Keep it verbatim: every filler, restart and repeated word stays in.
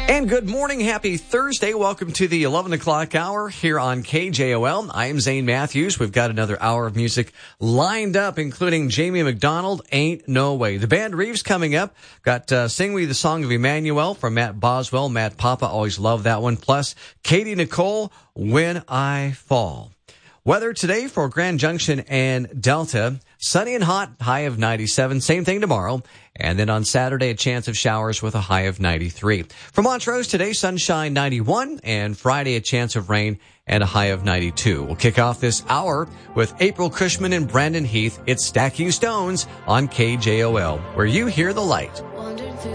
And good morning. Happy Thursday. Welcome to the eleven o'clock hour here on K J O L. I am Zane Matthews. We've got another hour of music lined up, including Jamie McDonald, Ain't No Way. The Band Reeves coming up. Got uh, Sing We the Song of Emmanuel from Matt Boswell. Matt Papa, always love that one. Plus, Katie Nicole, When I Fall. Weather today for Grand Junction and Delta. Sunny and hot, high of ninety-seven. Same thing tomorrow. And then on Saturday, a chance of showers with a high of ninety-three. For Montrose today, sunshine ninety-one. And Friday, a chance of rain and a high of ninety-two. We'll kick off this hour with April Cushman and Brandon Heath. It's Stack You Stones on K J O L, where you hear the light.